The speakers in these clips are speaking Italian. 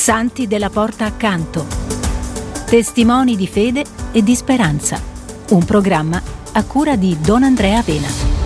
Santi della Porta Accanto. Testimoni di fede e di speranza. Un programma a cura di Don Andrea Vena.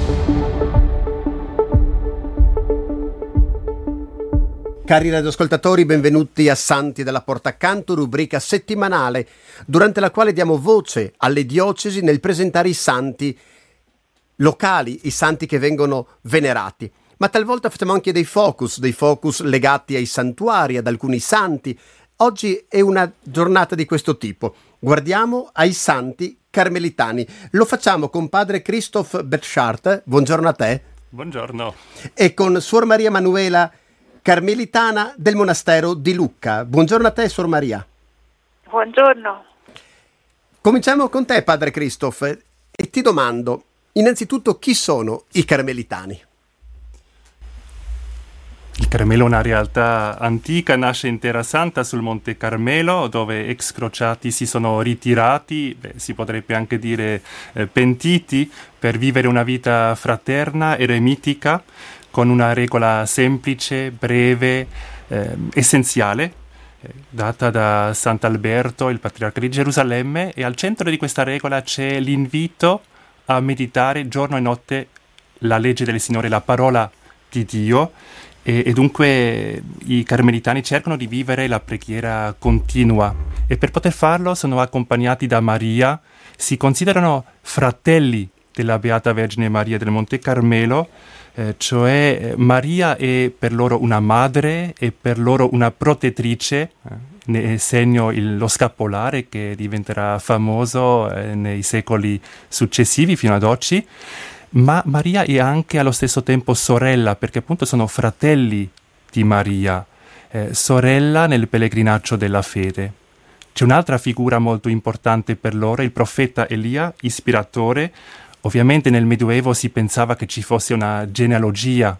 Cari radioascoltatori, benvenuti a Santi della Porta Accanto, rubrica settimanale durante la quale diamo voce alle diocesi nel presentare i santi locali, i santi che vengono venerati. Ma talvolta facciamo anche dei focus legati ai santuari, ad alcuni santi. Oggi è una giornata di questo tipo. Guardiamo ai santi carmelitani. Lo facciamo con padre Christoph Betschart. Buongiorno a te. Buongiorno. E con Suor Maria Manuela, carmelitana del monastero di Lucca. Buongiorno a te, Suor Maria. Buongiorno. Cominciamo con te, padre Christoph, e ti domando, innanzitutto, chi sono i carmelitani? Il Carmelo è una realtà antica, nasce in Terra Santa sul Monte Carmelo, dove ex crociati si sono ritirati, si potrebbe anche dire pentiti, per vivere una vita fraterna, eremitica, con una regola semplice, breve, essenziale, data da Sant'Alberto, il patriarca di Gerusalemme, e al centro di questa regola c'è l'invito a meditare giorno e notte la legge del Signore, la parola di Dio, e dunque i carmelitani cercano di vivere la preghiera continua e per poter farlo sono accompagnati da Maria, si considerano fratelli della Beata Vergine Maria del Monte Carmelo, cioè Maria è per loro una madre e per loro una protettrice, ne è segno lo scapolare che diventerà famoso nei secoli successivi fino ad oggi. Ma Maria è anche allo stesso tempo sorella, perché appunto sono fratelli di Maria, sorella nel pellegrinaggio della fede. C'è un'altra figura molto importante per loro, il profeta Elia, ispiratore. Ovviamente nel Medioevo si pensava che ci fosse una genealogia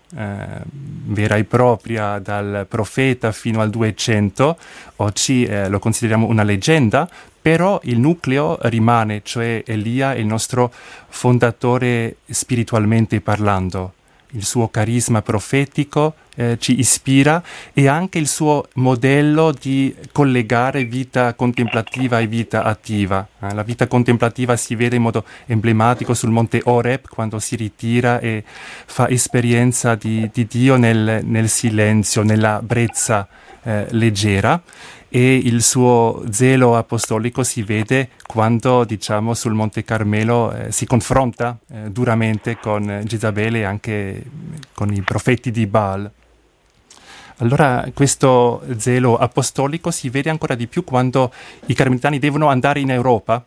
vera e propria dal profeta fino al 200, oggi lo consideriamo una leggenda, però il nucleo rimane, cioè Elia è il nostro fondatore spiritualmente parlando. Il suo carisma profetico ci ispira e anche il suo modello di collegare vita contemplativa e vita attiva. La vita contemplativa si vede in modo emblematico sul monte Oreb quando si ritira e fa esperienza di Dio nel silenzio, nella brezza leggera. E il suo zelo apostolico si vede quando, diciamo, sul Monte Carmelo si confronta duramente con Gesabele e anche con i profeti di Baal. Allora questo zelo apostolico si vede ancora di più quando i carmelitani devono andare in Europa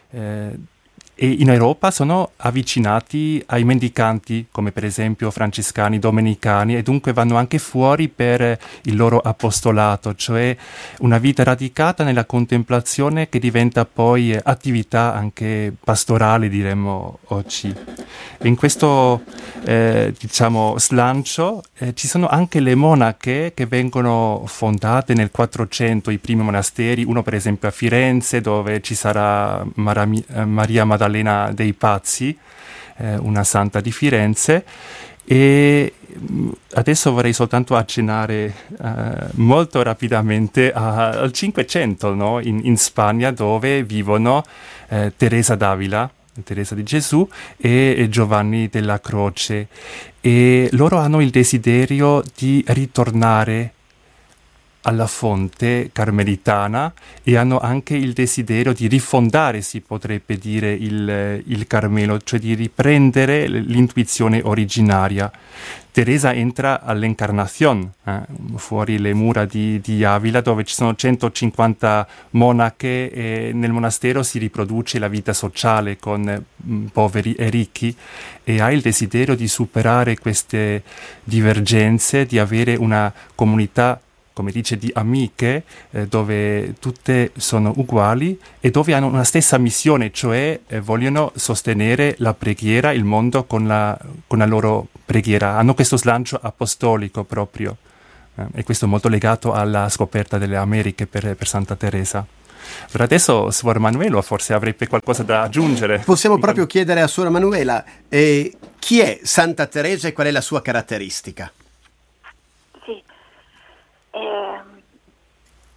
e in Europa sono avvicinati ai mendicanti, come per esempio francescani, domenicani, e dunque vanno anche fuori per il loro apostolato, cioè una vita radicata nella contemplazione che diventa poi attività anche pastorale, diremmo oggi. E in questo slancio ci sono anche le monache che vengono fondate nel 400, i primi monasteri, uno per esempio a Firenze dove ci sarà Maria Maddalena dei Pazzi, una santa di Firenze, e adesso vorrei soltanto accennare molto rapidamente al 500, no? in Spagna, dove vivono Teresa d'Avila, Teresa di Gesù e Giovanni della Croce, e loro hanno il desiderio di ritornare alla fonte carmelitana e hanno anche il desiderio di rifondare, si potrebbe dire, il Carmelo, cioè di riprendere l'intuizione originaria. Teresa entra all'Encarnación, fuori le mura di Avila, dove ci sono 150 monache e nel monastero si riproduce la vita sociale con poveri e ricchi, e ha il desiderio di superare queste divergenze, di avere una comunità, come dice, di amiche, dove tutte sono uguali e dove hanno una stessa missione, cioè vogliono sostenere la preghiera, il mondo con la loro preghiera. Hanno questo slancio apostolico proprio, e questo è molto legato alla scoperta delle Americhe per Santa Teresa. Per adesso, Suor Manuela, forse avrebbe qualcosa da aggiungere. Possiamo proprio chiedere a Suor Manuela chi è Santa Teresa e qual è la sua caratteristica? Sì.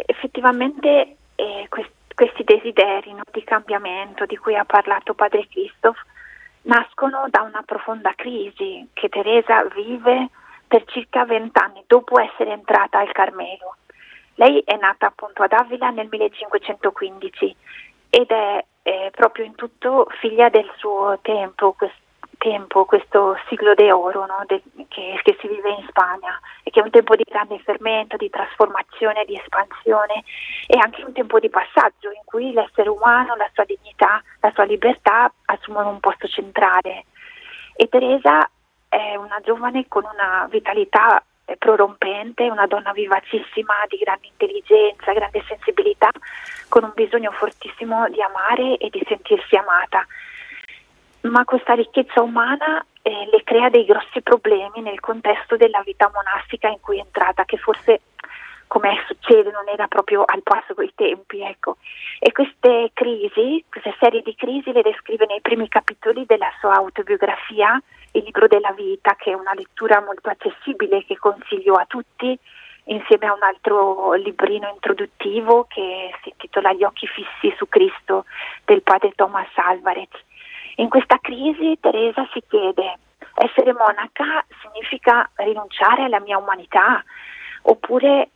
effettivamente questi desideri, no, di cambiamento di cui ha parlato Padre Christoph nascono da una profonda crisi che Teresa vive per circa 20 anni dopo essere entrata al Carmelo. Lei è nata appunto ad Avila nel 1515 ed è proprio in tutto figlia del suo tempo, questo siglo d'oro, no? che si vive in Spagna, e che è un tempo di grande fermento, di trasformazione, di espansione, e anche un tempo di passaggio in cui l'essere umano, la sua dignità, la sua libertà assumono un posto centrale. E Teresa è una giovane con una vitalità prorompente, una donna vivacissima, di grande intelligenza, grande sensibilità, con un bisogno fortissimo di amare e di sentirsi amata. Ma questa ricchezza umana le crea dei grossi problemi nel contesto della vita monastica in cui è entrata, che forse, come succede, non era proprio al passo coi tempi, ecco. E queste serie di crisi le descrive nei primi capitoli della sua autobiografia, Il libro della vita, che è una lettura molto accessibile che consiglio a tutti, insieme a un altro librino introduttivo che si intitola Gli occhi fissi su Cristo, del padre Thomas Alvarez. In questa crisi Teresa si chiede: essere monaca significa rinunciare alla mia umanità, oppure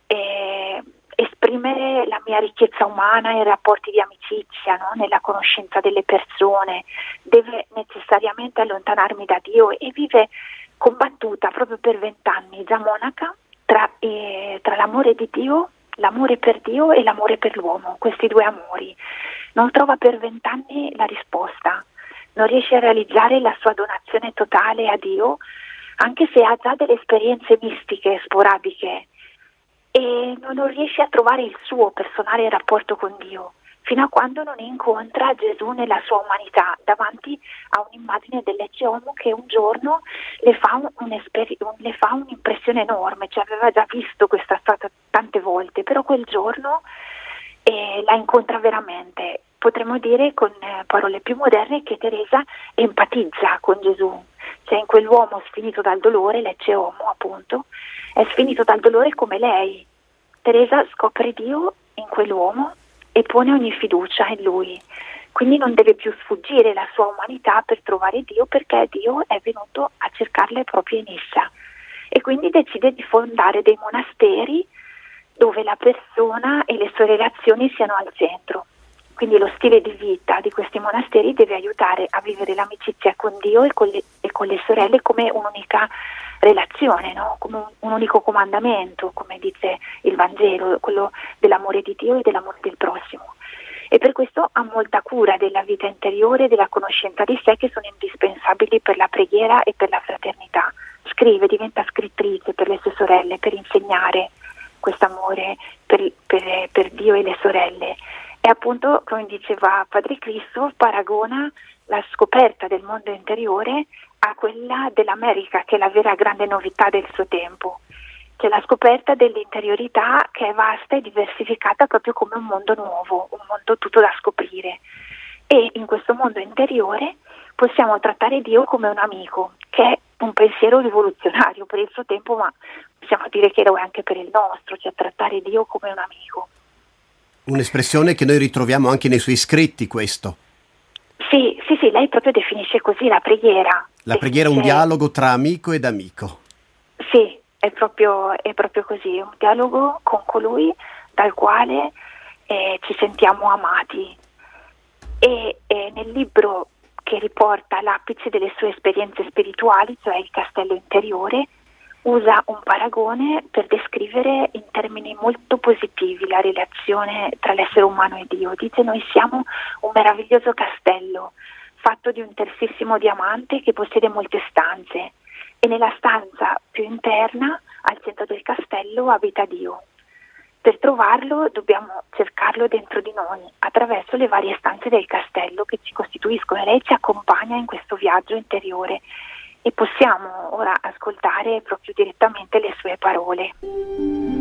esprimere la mia ricchezza umana in rapporti di amicizia, no? Nella conoscenza delle persone? Deve necessariamente allontanarmi da Dio? E vive combattuta proprio per 20 anni, già monaca, tra l'amore di Dio, l'amore per Dio e l'amore per l'uomo, questi due amori. Non trova per 20 anni la risposta. Non riesce a realizzare la sua donazione totale a Dio, anche se ha già delle esperienze mistiche sporadiche, e non riesce a trovare il suo personale rapporto con Dio, fino a quando non incontra Gesù nella sua umanità, davanti a un'immagine dell'Ecce Homo che un giorno le fa un'impressione enorme. Cioè, aveva già visto questa storia tante volte, però quel giorno la incontra veramente. Potremmo dire con parole più moderne che Teresa empatizza con Gesù, cioè in quell'uomo sfinito dal dolore, l'Ecce Homo appunto, è sfinito dal dolore come lei. Teresa scopre Dio in quell'uomo e pone ogni fiducia in lui, quindi non deve più sfuggire la sua umanità per trovare Dio, perché Dio è venuto a cercarle proprio in essa, e quindi decide di fondare dei monasteri dove la persona e le sue relazioni siano al centro. Quindi lo stile di vita di questi monasteri deve aiutare a vivere l'amicizia con Dio e con le sorelle come un'unica relazione, no? Come un unico comandamento, come dice il Vangelo, quello dell'amore di Dio e dell'amore del prossimo. E per questo ha molta cura della vita interiore e della conoscenza di sé, che sono indispensabili per la preghiera e per la fraternità. Scrive, diventa scrittrice per le sue sorelle, per insegnare quest'amore per Dio e le sorelle. E appunto, come diceva Padre Christoph, paragona la scoperta del mondo interiore a quella dell'America, che è la vera grande novità del suo tempo. Cioè la scoperta dell'interiorità, che è vasta e diversificata proprio come un mondo nuovo, un mondo tutto da scoprire. E in questo mondo interiore possiamo trattare Dio come un amico, che è un pensiero rivoluzionario per il suo tempo, ma possiamo dire che lo è anche per il nostro, cioè trattare Dio come un amico. Un'espressione che noi ritroviamo anche nei suoi scritti, questo. Sì, lei proprio definisce così la preghiera. La preghiera è un dialogo tra amico ed amico. Sì, è proprio così, un dialogo con colui dal quale ci sentiamo amati. E nel libro che riporta l'apice delle sue esperienze spirituali, cioè il castello interiore, usa un paragone per descrivere in termini molto positivi la relazione tra l'essere umano e Dio. Dice: noi siamo un meraviglioso castello fatto di un tersissimo diamante che possiede molte stanze, e nella stanza più interna, al centro del castello, abita Dio. Per trovarlo dobbiamo cercarlo dentro di noi, attraverso le varie stanze del castello che ci costituiscono, e lei ci accompagna in questo viaggio interiore. E possiamo ora ascoltare proprio direttamente le sue parole.